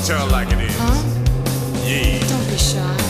tell it like it is. Huh? Yeah. Don't be shy.